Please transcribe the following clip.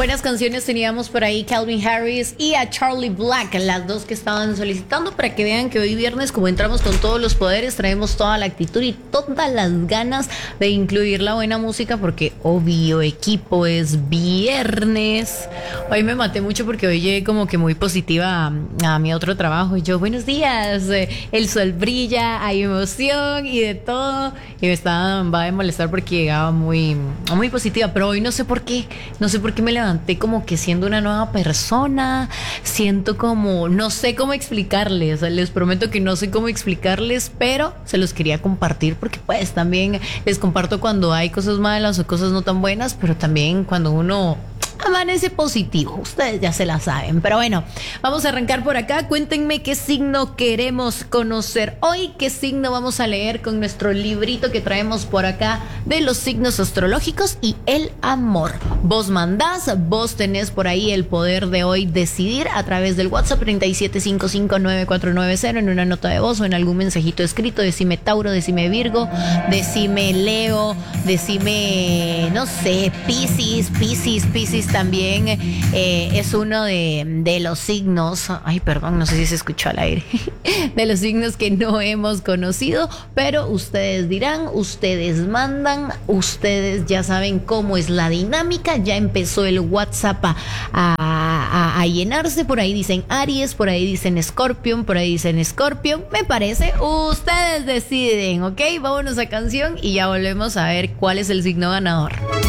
Buenas canciones teníamos por ahí, Calvin Harris y a Charlie Black, las dos que estaban solicitando, para que vean que hoy viernes, como entramos con todos los poderes, traemos toda la actitud y todas las ganas de incluir la buena música, porque obvio, equipo, es viernes. Hoy me maté mucho porque hoy llegué como que muy positiva a mi otro trabajo y yo, buenos días, el sol brilla, hay emoción y de todo, y va a molestar porque llegaba muy positiva, pero hoy no sé por qué me levanté como que siendo una nueva persona, siento como, no sé cómo explicarles, les prometo que no sé cómo explicarles, pero se los quería compartir porque pues también les comparto cuando hay cosas malas o cosas no tan buenas, pero también cuando uno amanece positivo, ustedes ya se la saben. Pero bueno, vamos a arrancar por acá. Cuéntenme qué signo queremos conocer hoy, qué signo vamos a leer con nuestro librito que traemos por acá de los signos astrológicos y el amor. Vos mandás, vos tenés por ahí el poder de hoy decidir a través del WhatsApp 37559490 en una nota de voz o en algún mensajito escrito. Decime Tauro, decime Virgo, decime Leo, decime, no sé, Piscis también es uno de los signos, ay, perdón, no sé si se escuchó al aire, de los signos que no hemos conocido, pero ustedes dirán, ustedes mandan, ustedes ya saben cómo es la dinámica, ya empezó el WhatsApp a llenarse, por ahí dicen Aries, por ahí dicen Scorpion, me parece, ustedes deciden, ¿ok? Vámonos a canción y ya volvemos a ver cuál es el signo ganador.